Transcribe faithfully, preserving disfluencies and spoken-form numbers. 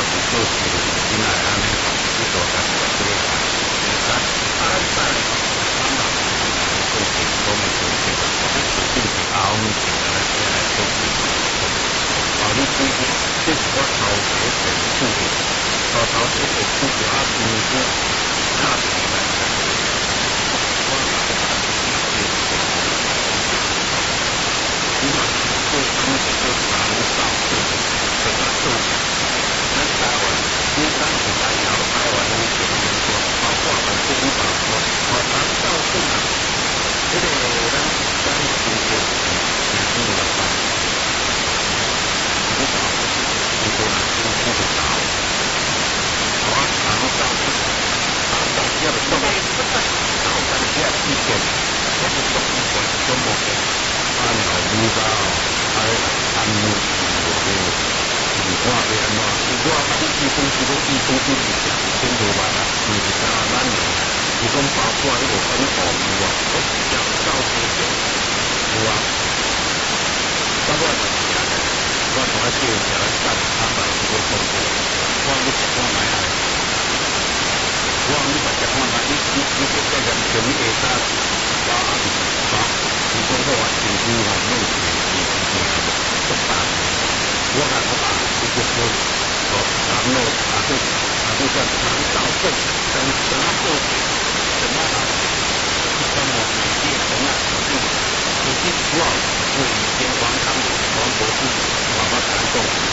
做事真来安尼，去做家己这个事，咱啊咱咱嘛做事都没做事，咱做事是后面是来来做事。啊，你这这这是我头一个提出的，头头一个提出的啊，是说卡起来来。我嘛是把这些事情，你嘛做他们是做啥物造事，怎么做？咱台湾，你咱是咱摇台湾的这个说，包括咱这里包括，我咱造事啊，这个咱咱中国也是有关，不少，中国人中国的少，我常造事，常造事要做咩？然后咱这意见，我是做意见，做么嘅？按老母家哦，还按母我嘅。是我要安怎？是我把你基本是讲基本就是讲千多万啦，就是讲咱是讲包括迄个分红有啊，我讲到这个有啊，包括就是讲的，我同他介绍上他买一个东西，我你吃看买啊，我你把吃看买，你你你这个人从你下沙包啊包，你讲好啊，政府吼弄是是是是不大。我看我把这个说，哦，然后啊这啊这叫长照证，等等他过去，等他啊，一般我每届同样指定，你必须要为以前王康王博士爸爸谈过，